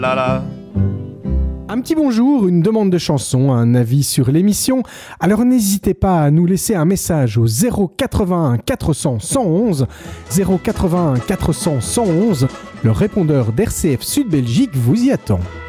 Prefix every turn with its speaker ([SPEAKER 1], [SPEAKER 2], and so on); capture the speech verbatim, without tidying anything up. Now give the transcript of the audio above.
[SPEAKER 1] la la.
[SPEAKER 2] Un petit bonjour, une demande de chanson, un avis sur l'émission. Alors n'hésitez pas à nous laisser un message au zéro quatre-vingt-un quatre cents cent onze, zéro quatre-vingt-un quatre cents cent onze. Le répondeur d'R C F Sud Belgique vous y attend.